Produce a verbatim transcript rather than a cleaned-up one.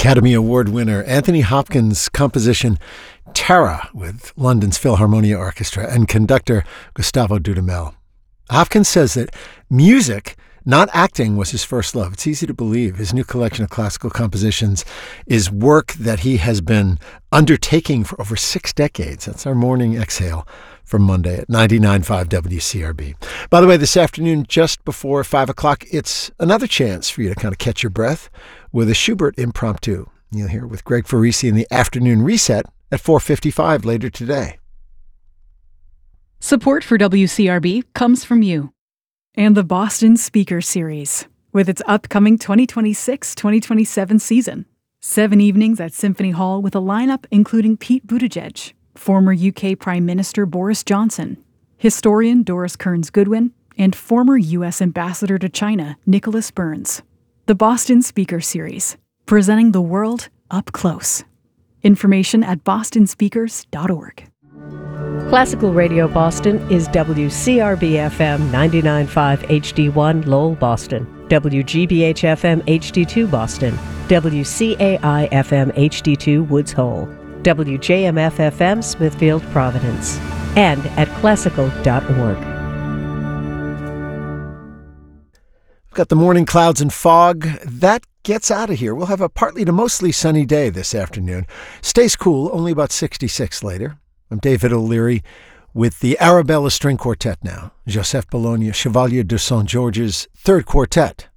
Academy Award winner Anthony Hopkins' composition Tara with London's Philharmonia Orchestra and conductor Gustavo Dudamel. Hopkins says that music, not acting, was his first love. It's easy to believe. His new collection of classical compositions is work that he has been undertaking for over six decades. That's our morning exhale from Monday at ninety-nine point five W C R B. By the way, this afternoon, just before five o'clock, it's another chance for you to kind of catch your breath with a Schubert impromptu. You'll hear with Greg Farisi in the afternoon reset at four fifty-five later today. Support for W C R B comes from you and the Boston Speaker Series with its upcoming twenty twenty-six twenty twenty-seven season. Seven evenings at Symphony Hall with a lineup including Pete Buttigieg, former U K Prime Minister Boris Johnson, historian Doris Kearns Goodwin, and former U S Ambassador to China Nicholas Burns. The Boston Speaker Series, presenting the world up close. Information at boston speakers dot org. Classical Radio Boston is W C R B F M ninety-nine point five H D one Lowell, Boston, W G B H F M H D two Boston, W C A I F M H D two Woods Hole, W J M F F M Smithfield, Providence, and at classical dot org. We've got the morning clouds and fog. That gets out of here. We'll have a partly to mostly sunny day this afternoon. Stays cool, only about sixty-six later. I'm David O'Leary with the Arabella String Quartet now. Joseph Bologna, Chevalier de Saint George's third quartet.